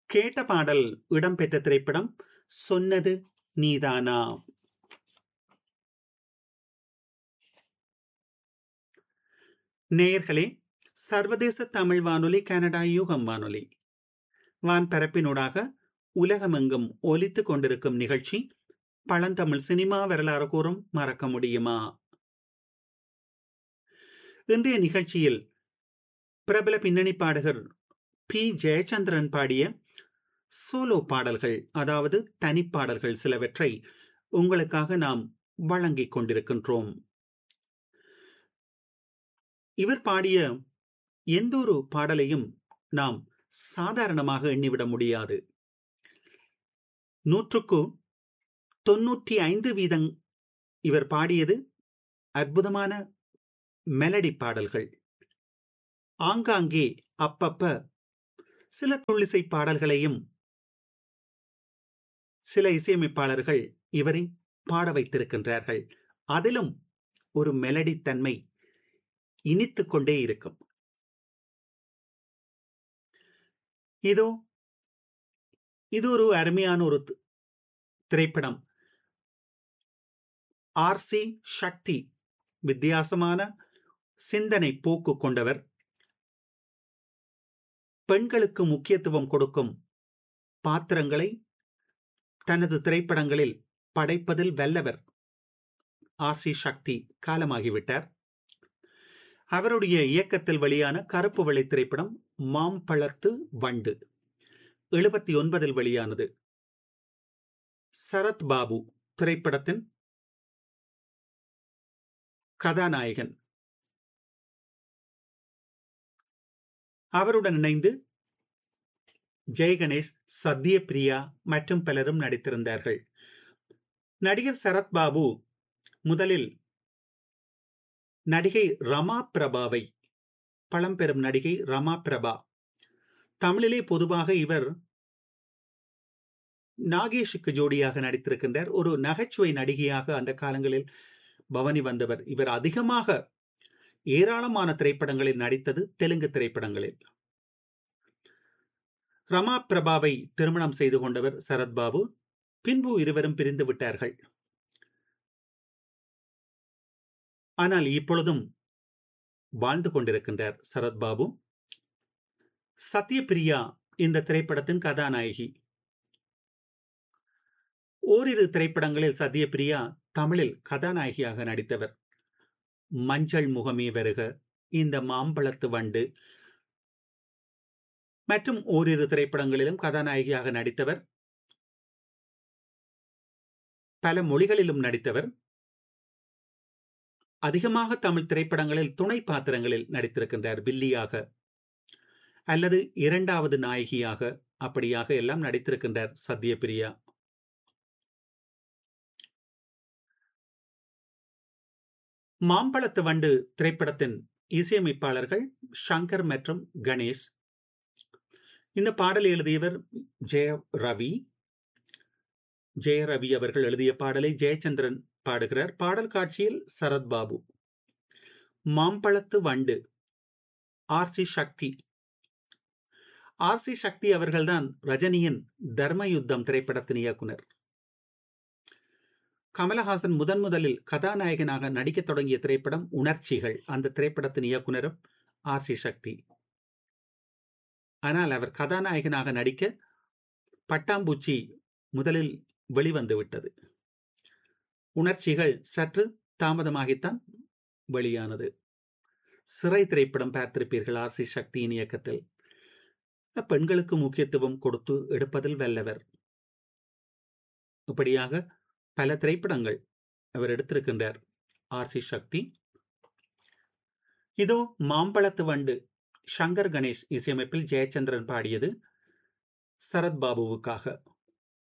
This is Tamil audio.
கேட்ட பாடல் இடம்பெற்ற திரைப்படம் சொன்னது நீதானா. நேயர்களே, சர்வதேச தமிழ் வானொலி கனடா யூகம் வானொலி வான்பரப்பினூடாக உலகமெங்கும் ஒலித்துக் கொண்டிருக்கும் நிகழ்ச்சி பழந்தமிழ் சினிமா வரலாறு கூறும் மறக்க முடியுமா. இன்றைய நிகழ்ச்சியில் பிரபல பின்னணி பாடகர் பி ஜெயச்சந்திரன் பாடிய சோலோ பாடல்கள், அதாவது தனிப்பாடல்கள் சிலவற்றை உங்களுக்காக நாம் வழங்கிக் கொண்டிருக்கின்றோம். இவர் பாடிய எந்த ஒரு பாடலையும் நாம் சாதாரணமாக எண்ணிவிட முடியாது. 100% இவர் பாடியது அற்புதமான மெலடி பாடல்கள். ஆங்காங்கே அப்பப்ப சில துள்ளிசை பாடல்களையும் சில இசையமைப்பாளர்கள் இவரை பாட வைத்திருக்கின்றார்கள். அதிலும் ஒரு மெலடி தன்மை இனித்துக் கொண்டே இருக்கும். இது ஒரு அருமையான ஒரு திரைப்படம். ஆர்.சி. சக்தி வித்தியாசமான சிந்தனை போக்கு கொண்டவர். பெண்களுக்கு முக்கியத்துவம் கொடுக்கும் பாத்திரங்களை தனது திரைப்படங்களில் படைப்பதில் வல்லவர். ஆர்.சி. சக்தி காலமாகிவிட்டார். அவருடைய இயக்கத்தில் வெளியான கருப்பு வெள்ளை திரைப்படம் மாம்பழத்து வண்டு 79 வெளியானது. சரத் பாபு திரைப்படத்தின் கதாநாயகன். அவருடன் இணைந்து ஜெய்கணேஷ், சத்யபிரியா மற்றும் பலரும் நடித்திருந்தார்கள். நடிகர் சரத் பாபு முதலில் நடிகை ரமா பிரபாவை, பழம்பெரும் நடிகை ரமா பிரபா, தமிழிலே பொதுவாக இவர் நாகேஷுக்கு ஜோடியாக நடித்திருக்கின்றார். ஒரு நகைச்சுவை நடிகையாக அந்த காலங்களில் பவனி வந்தவர். இவர் அதிகமாக ஏராளமான திரைப்படங்களில் நடித்தது தெலுங்கு திரைப்படங்களில். ரமா பிரபாவை திருமணம் செய்து கொண்டவர் சரத்பாபு. பின்பு இருவரும் பிரிந்து விட்டார்கள். ஆனால் இப்பொழுதும் வாழ்ந்து கொண்டிருக்கின்றார் சரத்பாபு. சத்யபிரியா இந்த திரைப்படத்தின் கதாநாயகி. ஓரிரு திரைப்படங்களில் சத்யபிரியா தமிழில் கதாநாயகியாக நடித்தவர். மஞ்சள் முகமே வருக, இந்த மாம்பழத்து வண்டு மற்றும் ஓரிரு திரைப்படங்களிலும் கதாநாயகியாக நடித்தவர். பல மொழிகளிலும் நடித்தவர். அதிகமாக தமிழ் திரைப்படங்களில் துணை பாத்திரங்களில் நடித்திருக்கின்றார். வில்லியாக அல்லது இரண்டாவது நாயகியாக, அப்படியாக எல்லாம் நடித்திருக்கின்றார் சத்யபிரியா. மாம்பழத்து வண்டு திரைப்படத்தின் இசையமைப்பாளர்கள் சங்கர் மற்றும் கணேஷ். இந்த பாடலை எழுதியவர் ஜெயரவி அவர்கள் எழுதிய பாடலை ஜெயச்சந்திரன் பாடுகிறார். பாடல் காட்சியில் சரத்பாபு. மாம்பழத்து வண்டு ஆர்.சி. சக்தி. ஆர்.சி. சக்தி அவர்கள்தான் ரஜினியின் தர்மயுத்தம் திரைப்படத்தின் இயக்குனர். கமலஹாசன் முதலில் கதாநாயகனாக நடிக்க தொடங்கிய திரைப்படம் உணர்ச்சிகள். அந்த திரைப்படத்தின் இயக்குனரும் ஆர்.சி. சக்தி. ஆனால் அவர் கதாநாயகனாக நடிக்க பட்டாம்பூச்சி முதலில் வெளிவந்து விட்டது. உணர்ச்சிகள் சற்று தாமதமாகித்தான் வெளியானது. சிறை திரைப்படம் பார்த்திருப்பீர்கள் ஆர்.சி. சக்தியின் இயக்கத்தில். பெண்களுக்கு முக்கியத்துவம் கொடுத்து எடுப்பதில் வல்லவர். இப்படியாக பல திரைப்படங்கள் அவர் எடுத்திருக்கின்றார் ஆர்.சி. சக்தி. இதோ மாம்பழத்து வண்டு சங்கர் கணேஷ் இசையமைப்பில் ஜெயச்சந்திரன் பாடியது சரத்பாபுவுக்காக.